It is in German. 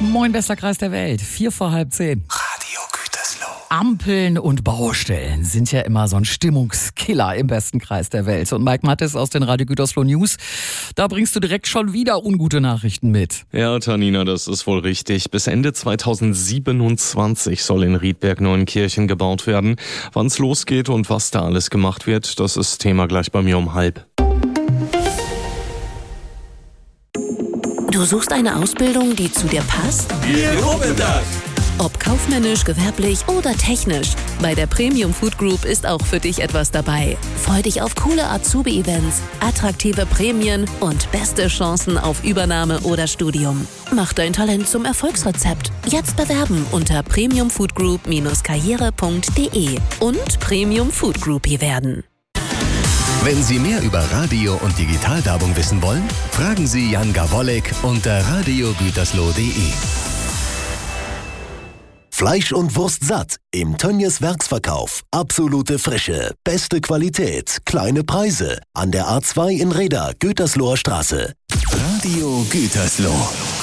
Moin, bester Kreis der Welt. 10:04. Radio Gütersloh. Ampeln und Baustellen sind ja immer so ein Stimmungskiller im besten Kreis der Welt. Und Mike Mattes aus den Radio Gütersloh News, da bringst du direkt schon wieder ungute Nachrichten mit. Ja, Tanina, das ist wohl richtig. Bis Ende 2027 soll in Riedberg-Neuenkirchen gebaut werden. Wann es losgeht und was da alles gemacht wird, das ist Thema gleich bei mir um 12:30. Du suchst eine Ausbildung, die zu dir passt? Wir proben das! Ob kaufmännisch, gewerblich oder technisch, bei der Premium Food Group ist auch für dich etwas dabei. Freu dich auf coole Azubi-Events, attraktive Prämien und beste Chancen auf Übernahme oder Studium. Mach dein Talent zum Erfolgsrezept. Jetzt bewerben unter premiumfoodgroup-karriere.de und Premium Food Groupie werden. Wenn Sie mehr über Radio- und Digitalwerbung wissen wollen, fragen Sie Jan Gawolek unter radiogütersloh.de. Fleisch und Wurst satt im Tönnies Werksverkauf. Absolute Frische, beste Qualität, kleine Preise. An der A2 in Reda, Gütersloher Straße. Radio Gütersloh.